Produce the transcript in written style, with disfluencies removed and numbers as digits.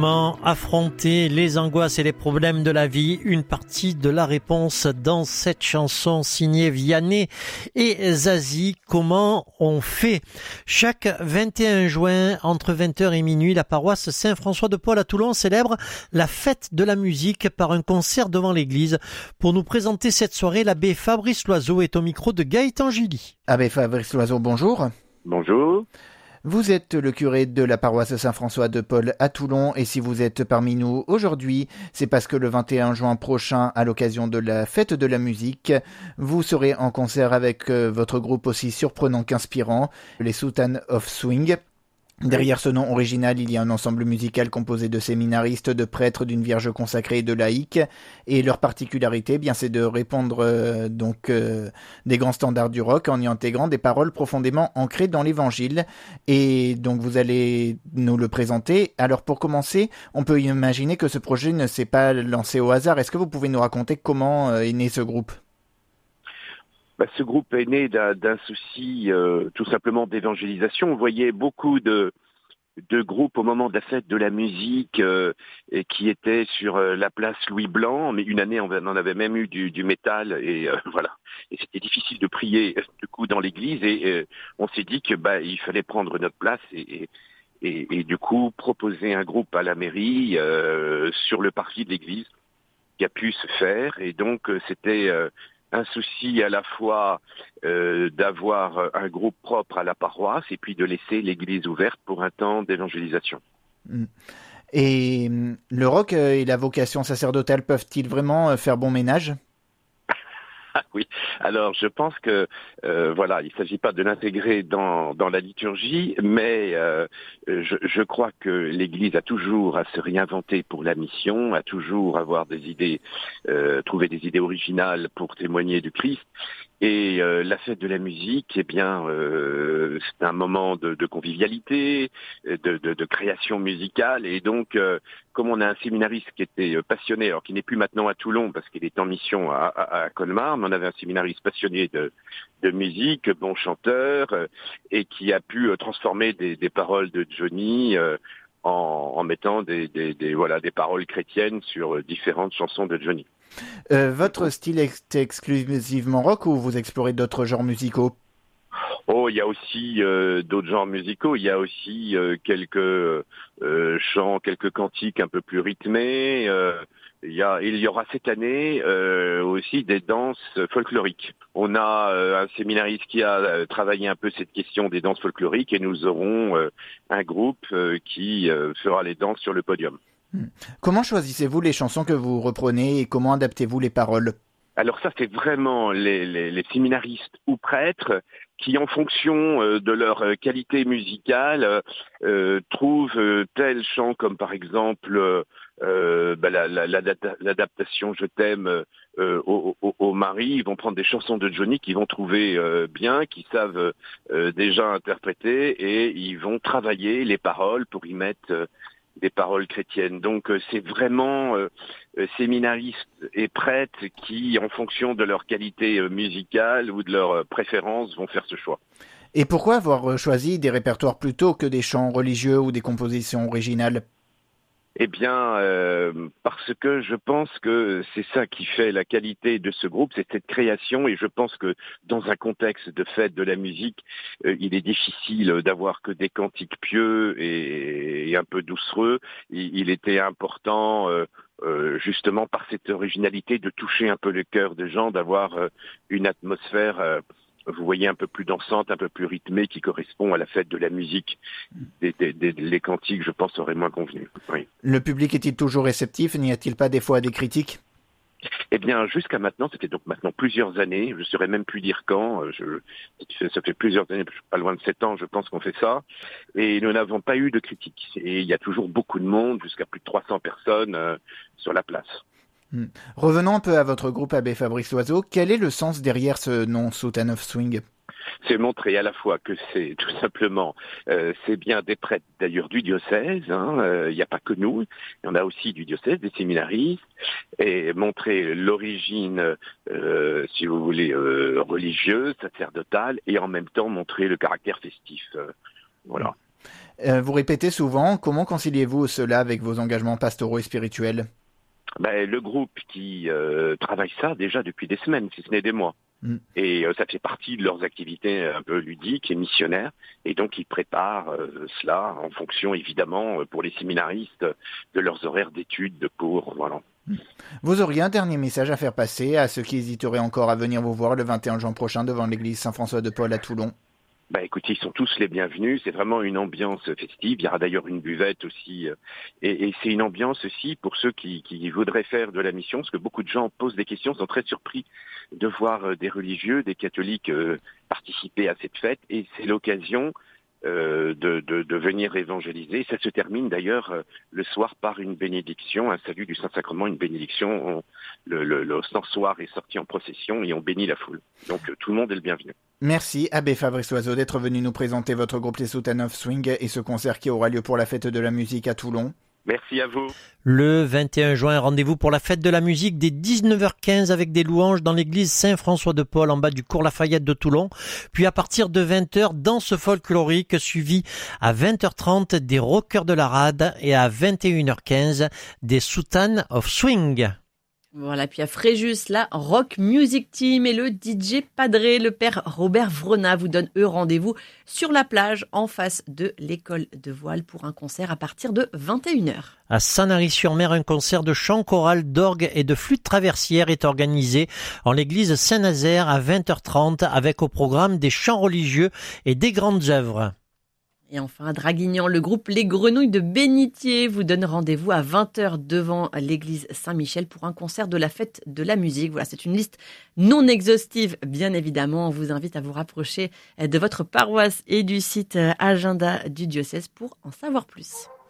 Comment affronter les angoisses et les problèmes de la vie? Une partie de la réponse dans cette chanson signée Vianney et Zazie. Comment on fait? Chaque 21 juin, entre 20h et minuit, la paroisse Saint-François-de-Paul à Toulon célèbre la fête de la musique par un concert devant l'église. Pour nous présenter cette soirée, l'abbé Fabrice Loiseau est au micro de Gaëtan July. Abbé Fabrice Loiseau, bonjour. Bonjour. Vous êtes le curé de la paroisse Saint-François-de-Paul à Toulon et si vous êtes parmi nous aujourd'hui, c'est parce que le 21 juin prochain, à l'occasion de la fête de la musique, vous serez en concert avec votre groupe aussi surprenant qu'inspirant, les Sultans of Swing. Derrière ce nom original, il y a un ensemble musical composé de séminaristes, de prêtres, d'une vierge consacrée et de laïcs. Et leur particularité, c'est de répondre des grands standards du rock en y intégrant des paroles profondément ancrées dans l'évangile. Et donc vous allez nous le présenter. Alors pour commencer, on peut imaginer que ce projet ne s'est pas lancé au hasard. Est-ce que vous pouvez nous raconter comment est né ce groupe ? Ce groupe est né d'un souci tout simplement d'évangélisation. On voyait beaucoup de groupes au moment de la fête de la musique et qui étaient sur la place Louis Blanc, mais une année on en avait même eu du métal et voilà. Et c'était difficile de prier du coup dans l'église et on s'est dit que il fallait prendre notre place et du coup proposer un groupe à la mairie sur le parvis de l'église qui a pu se faire et donc c'était un souci à la fois d'avoir un groupe propre à la paroisse et puis de laisser l'église ouverte pour un temps d'évangélisation. Et le rock et la vocation sacerdotale peuvent-ils vraiment faire bon ménage ? Ah oui, alors je pense que il ne s'agit pas de l'intégrer dans la liturgie, mais je crois que l'Église a toujours à se réinventer pour la mission, à toujours avoir des idées, trouver des idées originales pour témoigner du Christ. Et la fête de la musique, c'est un moment de convivialité, de création musicale. Et donc, comme on a un séminariste qui était passionné, alors qui n'est plus maintenant à Toulon parce qu'il est en mission à Colmar, mais on avait un séminariste passionné de musique, bon chanteur, et qui a pu transformer des paroles de Johnny en mettant des paroles chrétiennes sur différentes chansons de Johnny. Votre style est exclusivement rock ou vous explorez d'autres genres musicaux ? Oh, il y a aussi d'autres genres musicaux. Il y a aussi quelques chants, quelques cantiques un peu plus rythmés. Il y aura cette année aussi des danses folkloriques. On a un séminariste qui a travaillé un peu cette question des danses folkloriques et nous aurons un groupe qui fera les danses sur le podium. Comment choisissez-vous les chansons que vous reprenez et comment adaptez-vous les paroles ? Alors ça, c'est vraiment les séminaristes ou prêtres qui, en fonction de leur qualité musicale, trouvent tel chant comme par exemple l'adaptation Je t'aime au mari. Ils vont prendre des chansons de Johnny qu'ils vont trouver bien, qu'ils savent déjà interpréter et ils vont travailler les paroles pour y mettre des paroles chrétiennes. Donc c'est vraiment séminaristes et prêtres qui, en fonction de leur qualité musicale ou de leur préférence, vont faire ce choix. Et pourquoi avoir choisi des répertoires plutôt que des chants religieux ou des compositions originales ? Parce que je pense que c'est ça qui fait la qualité de ce groupe, c'est cette création et je pense que dans un contexte de fête de la musique, il est difficile d'avoir que des cantiques pieux et un peu doucereux. Il était important justement par cette originalité de toucher un peu le cœur des gens, d'avoir une atmosphère vous voyez, un peu plus dansante, un peu plus rythmée, qui correspond à la fête de la musique. Les cantiques, je pense, auraient moins convenu. Oui. Le public est-il toujours réceptif ? N'y a-t-il pas des fois des critiques ? Jusqu'à maintenant, c'était donc maintenant plusieurs années, je ne saurais même plus dire quand, ça fait plusieurs années, pas loin de 7 ans, je pense qu'on fait ça, et nous n'avons pas eu de critiques. Et il y a toujours beaucoup de monde, jusqu'à plus de 300 personnes sur la place. Revenons un peu à votre groupe Abbé Fabrice Loiseau. Quel est le sens derrière ce nom Sultan of Swing ? C'est montrer à la fois que c'est tout simplement, c'est bien des prêtres d'ailleurs du diocèse, il n'y a pas que nous, il y en a aussi du diocèse, des séminaristes, et montrer l'origine, si vous voulez, religieuse, sacerdotale, et en même temps montrer le caractère festif. Voilà. Vous répétez souvent, comment conciliez-vous cela avec vos engagements pastoraux et spirituels? Le groupe qui travaille ça déjà depuis des semaines, si ce n'est des mois. Et ça fait partie de leurs activités un peu ludiques et missionnaires. Et donc, ils préparent cela en fonction, évidemment, pour les séminaristes, de leurs horaires d'études, de cours, voilà. Vous auriez un dernier message à faire passer à ceux qui hésiteraient encore à venir vous voir le 21 juin prochain devant l'église Saint-François de Paul à Toulon? Écoutez, ils sont tous les bienvenus. C'est vraiment une ambiance festive. Il y aura d'ailleurs une buvette aussi. Et c'est une ambiance aussi pour ceux qui voudraient faire de la mission, parce que beaucoup de gens posent des questions, sont très surpris de voir des religieux, des catholiques participer à cette fête. Et c'est l'occasion de venir évangéliser. Ça se termine d'ailleurs le soir par une bénédiction, un salut du Saint-Sacrement, une bénédiction. Le censoir est sorti en procession et on bénit la foule. Donc tout le monde est le bienvenu. Merci Abbé Fabrice Oiseau d'être venu nous présenter votre groupe Les Soutanov Swing et ce concert qui aura lieu pour la fête de la musique à Toulon. Merci à vous. Le 21 juin, rendez-vous pour la fête de la musique dès 19h15 avec des louanges dans l'église Saint-François de Paul en bas du cours Lafayette de Toulon. Puis à partir de 20h, danse folklorique suivi à 20h30 des rockers de la rade et à 21h15 des Sultan of Swing. Voilà, puis à Fréjus, la Rock Music Team et le DJ Padré, le père Robert Vrona vous donnent rendez-vous sur la plage en face de l'école de voile pour un concert à partir de 21h. À Sanary-sur-Mer, un concert de chant choral, d'orgue et de flûte traversière est organisé en l'église Saint-Nazaire à 20h30 avec au programme des chants religieux et des grandes œuvres. Et enfin, à Draguignan, le groupe Les Grenouilles de Bénitier vous donne rendez-vous à 20h devant l'église Saint-Michel pour un concert de la fête de la musique. Voilà, c'est une liste non exhaustive, bien évidemment. On vous invite à vous rapprocher de votre paroisse et du site agenda du diocèse pour en savoir plus.